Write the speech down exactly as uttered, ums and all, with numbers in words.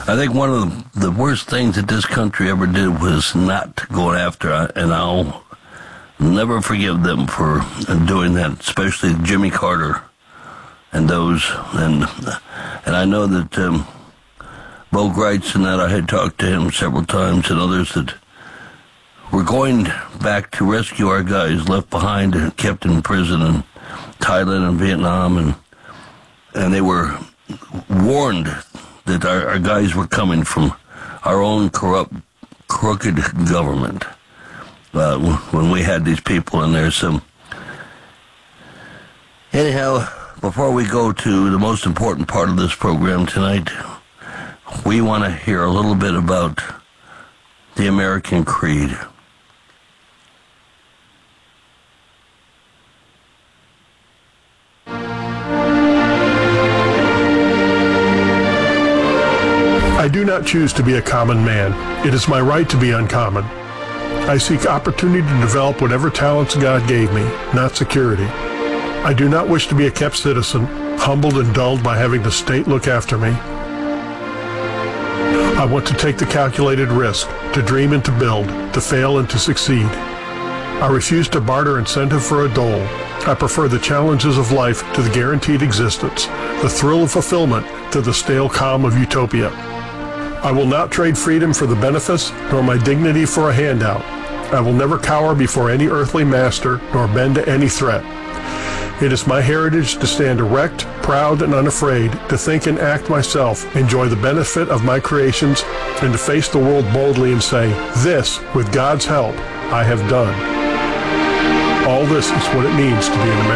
I think one of the, the worst things that this country ever did was not going after, and I'll never forgive them for doing that, especially Jimmy Carter and those. And and I know that um, Bo Gritz and that I had talked to him several times, and others, that we're going back to rescue our guys left behind and kept in prison in Thailand and Vietnam, and and they were warned that our, our guys were coming from our own corrupt, crooked government uh, when we had these people in there. So anyhow, before we go to the most important part of this program tonight, we want to hear a little bit about the American creed. I do not choose to be a common man. It is my right to be uncommon. I seek opportunity to develop whatever talents God gave me, not security. I do not wish to be a kept citizen, humbled and dulled by having the state look after me. I want to take the calculated risk, to dream and to build, to fail and to succeed. I refuse to barter incentive for a dole. I prefer the challenges of life to the guaranteed existence, the thrill of fulfillment to the stale calm of utopia. I will not trade freedom for the benefice, nor my dignity for a handout. I will never cower before any earthly master, nor bend to any threat. It is my heritage to stand erect, proud, and unafraid, to think and act myself, enjoy the benefit of my creations, and to face the world boldly and say, this, with God's help, I have done. All this is what it means to be an American.